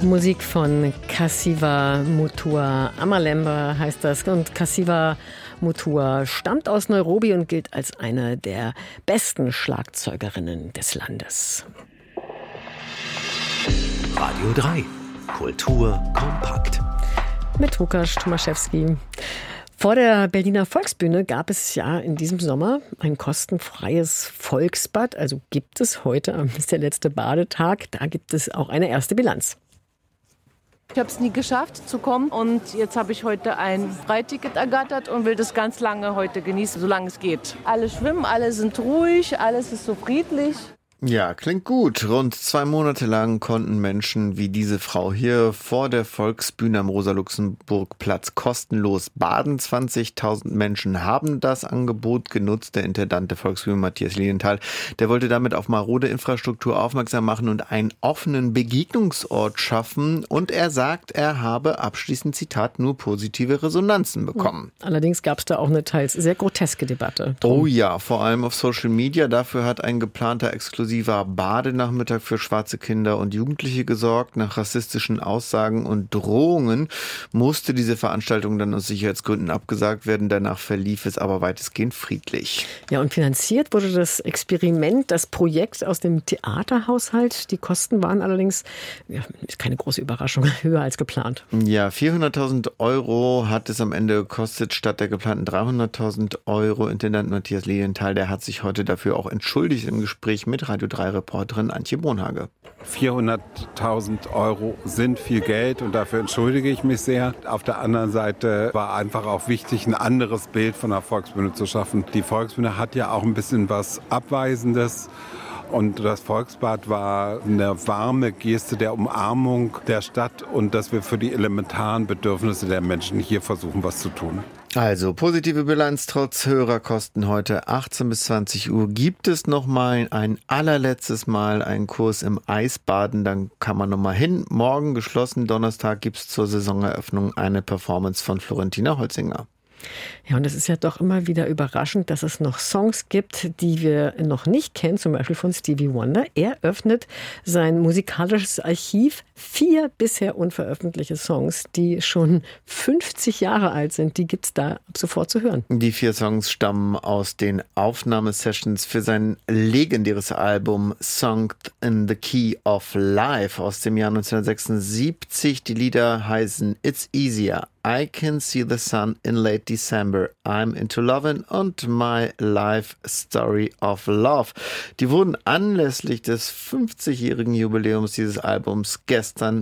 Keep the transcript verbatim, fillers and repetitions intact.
Musik von Kasiva Mutua. Amalemba heißt das. Und Kasiva Mutua stammt aus Nairobi und gilt als eine der besten Schlagzeugerinnen des Landes. Radio drei. Kultur kompakt. Mit Łukasz Tomaszewski. Vor der Berliner Volksbühne gab es ja in diesem Sommer ein kostenfreies Volksbad. Also gibt es heute, ist der letzte Badetag, da gibt es auch eine erste Bilanz. Ich habe es nie geschafft zu kommen und jetzt habe ich heute ein Freiticket ergattert und will das ganz lange heute genießen, solange es geht. Alle schwimmen, alle sind ruhig, alles ist so friedlich. Ja, klingt gut. Rund zwei Monate lang konnten Menschen wie diese Frau hier vor der Volksbühne am Rosa-Luxemburg-Platz kostenlos baden. zwanzigtausend Menschen haben das Angebot genutzt. Der Intendant der Volksbühne, Matthias Lilienthal, der wollte damit auf marode Infrastruktur aufmerksam machen und einen offenen Begegnungsort schaffen. Und er sagt, er habe, abschließend Zitat, nur positive Resonanzen bekommen. Allerdings gab es da auch eine teils sehr groteske Debatte drum. Oh ja, vor allem auf Social Media. Dafür hat ein geplanter exklusiver Badenachmittag für schwarze Kinder und Jugendliche gesorgt. Nach rassistischen Aussagen und Drohungen musste diese Veranstaltung dann aus Sicherheitsgründen abgesagt werden. Danach verlief es aber weitestgehend friedlich. Ja, und finanziert wurde das Experiment, das Projekt aus dem Theaterhaushalt. Die Kosten waren allerdings, ja, ist keine große Überraschung, höher als geplant. Ja, vierhunderttausend Euro hat es am Ende gekostet, statt der geplanten dreihunderttausend Euro. Intendant Matthias Lilienthal, der hat sich heute dafür auch entschuldigt im Gespräch mit Radio drei Reporterin Antje Bonhage. vierhunderttausend Euro sind viel Geld und dafür entschuldige ich mich sehr. Auf der anderen Seite war einfach auch wichtig, ein anderes Bild von der Volksbühne zu schaffen. Die Volksbühne hat ja auch ein bisschen was Abweisendes. Und das Volksbad war eine warme Geste der Umarmung der Stadt und dass wir für die elementaren Bedürfnisse der Menschen hier versuchen, was zu tun. Also positive Bilanz trotz höherer Kosten. Heute achtzehn bis zwanzig Uhr gibt es noch mal ein allerletztes Mal einen Kurs im Eisbaden. Dann kann man noch mal hin. Morgen geschlossen, Donnerstag gibt es zur Saisoneröffnung eine Performance von Florentina Holzinger. Ja, und es ist ja doch immer wieder überraschend, dass es noch Songs gibt, die wir noch nicht kennen, zum Beispiel von Stevie Wonder. Er öffnet sein musikalisches Archiv, vier bisher unveröffentlichte Songs, die schon fünfzig Jahre alt sind, die gibt's da ab sofort zu hören. Die vier Songs stammen aus den Aufnahmesessions für sein legendäres Album Song in the Key of Life aus dem Jahr neunzehnhundertsechsundsiebzig. Die Lieder heißen It's Easier, I Can See the Sun in Late December, I'm Into Lovin' und My Life Story of Love. Die wurden anlässlich des fünfzigjährigen Jubiläums dieses Albums gestern